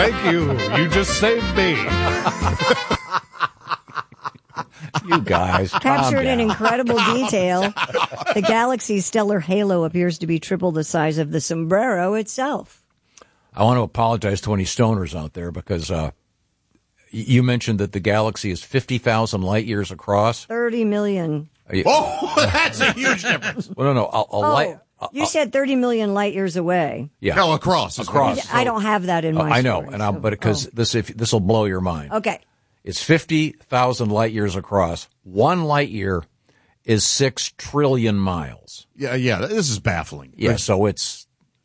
Thank you. You just saved me. You guys. Captured in incredible detail, the galaxy's stellar halo appears to be triple the size of the sombrero itself. I want to apologize to any stoners out there because you mentioned that the galaxy is 50,000 light years across. 30 million. Oh, that's a huge difference. Well, no. You said 30 million light years away. Yeah. No, across. I don't have that in my I know, story, but because this will blow your mind. Okay. It's 50,000 light years across. 1 light year is 6 trillion miles. Yeah, this is baffling. Yeah, so it's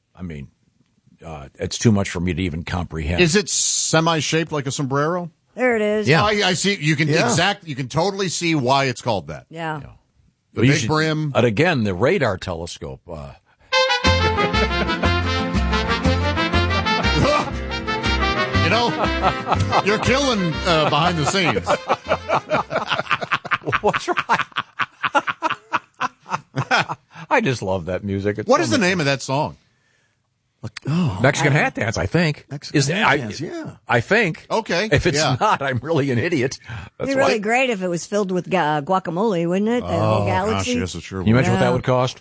too much for me to even comprehend. Is it semi-shaped like a sombrero? There it is. Yeah. I see. You can you can totally see why it's called that. Yeah. The big brim. And again, the radar telescope. You know, you're killing behind the scenes. What's right? I just love that music. What is the name of that song? Mexican Hat Dance, I think. Mexican Hat Dance, yeah. I think. Okay. If it's not, I'm really an idiot. It'd be really great if it was filled with guacamole, wouldn't it? The whole galaxy. Gosh, yes, it sure would. Can you imagine what that would cost?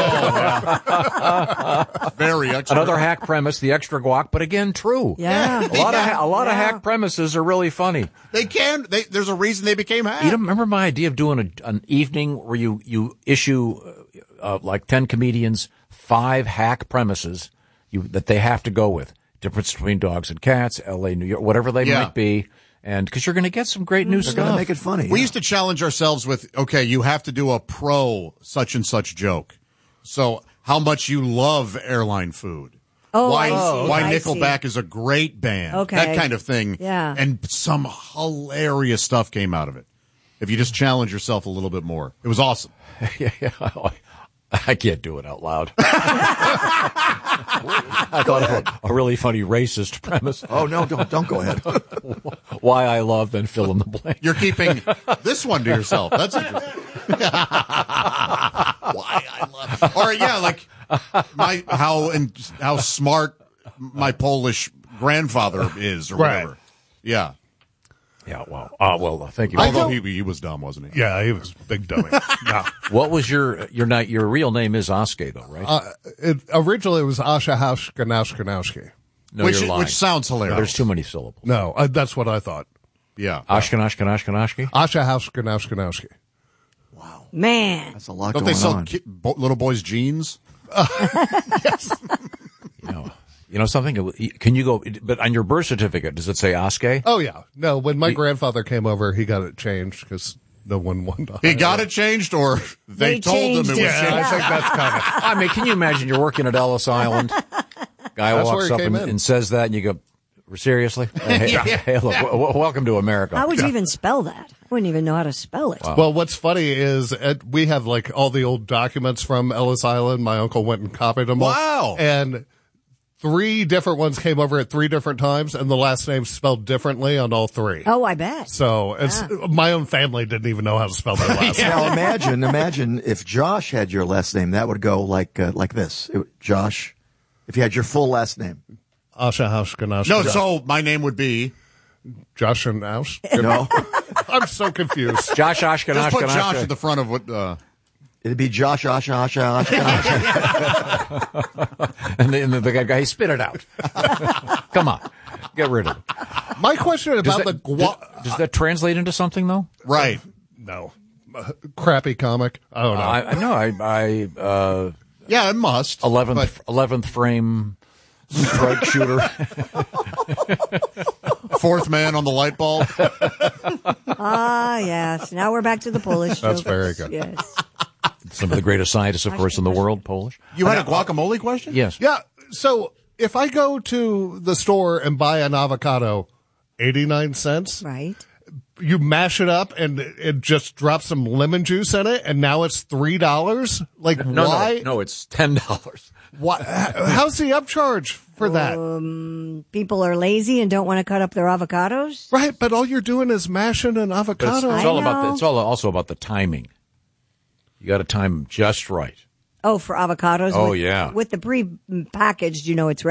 Very extra. Another hack premise, the extra guac, but again, true. Yeah. A lot of hack premises are really funny. There's a reason they became hack. You remember my idea of doing an evening where you issue like 10 comedians 5 hack premises that they have to go with. Difference between dogs and cats, L.A., New York, whatever they might be. And because you're going to get some great new stuff. They're going to make it funny. We used to challenge ourselves with, okay, you have to do a pro such and such joke. So how much you love airline food. Oh, why I Nickelback see. is a great band. Okay. That kind of thing. Yeah. And some hilarious stuff came out of it. If you just challenge yourself a little bit more. It was awesome. Yeah. I can't do it out loud. I thought of a really funny racist premise. Oh, no, don't go ahead. Why I love, then fill in the blank. You're keeping this one to yourself. That's interesting. Why I love. Or yeah, like how smart my Polish grandfather is, or whatever. Right. Yeah. Yeah. Wow. Well, thank you. Although he was dumb, wasn't he? Yeah, he was a big dummy. No. What was your real name is Oskay though, right? Originally, it was Asha Haush-Ganowski. No, you're lying. Which sounds hilarious. There's too many syllables. No, that's what I thought. Yeah. Ashkenashki? Asha Haush-Ganowski. Wow. Man. That's a lot Don't going they sell on. little boys' jeans? Yes. You know something? Can you go? But on your birth certificate, does it say Oskay? Oh, yeah. No, when my grandfather came over, he got it changed because no one wanted to He hire got him. it changed, or they told him it changed was it. changed? I think that's kind of... I mean, can you imagine you're working at Ellis Island? Guy That's where walks he up came in. and says that, and you go, seriously? Hey, look, welcome to America. How would you even spell that? I wouldn't even know how to spell it. Wow. Well, what's funny is we have like all the old documents from Ellis Island. My uncle went and copied them all. Wow. And 3 different ones came over at 3 different times, and the last name spelled differently on all 3. Oh, I bet. So my own family didn't even know how to spell their last name. Now imagine if Josh had your last name, that would go like this. Josh, if you had your full last name. Asha Haush-Ganowski. No, so my name would be Josh and Aush. No, I'm so confused. Josh just put Josh Ashkenashki. at the front of what. it'd be Josh, Asha. And the guy, spit it out. Come on. Get rid of it. My question about Does that translate into something, though? Right. No. Crappy comic. I don't know. I Yeah, it must. 11th frame strike shooter. 4th man on the light bulb. Ah, yes. Now we're back to the Polish. That's jokes. very good. Yes. Some of the greatest scientists, of course, in the world, Polish. You had a guacamole question? Yes. Yeah. So if I go to the store and buy an avocado, 89 cents, Right. you mash it up and it just drops some lemon juice in it, and now it's $3? Like, why? No, it's $10. Why? How's the upcharge for that? People are lazy and don't want to cut up their avocados. Right, but all you're doing is mashing an But avocado. it's all I about know. it's all also about the timing. You got to time them just right. Oh, for avocados? Oh, yeah. With the pre-packaged, it's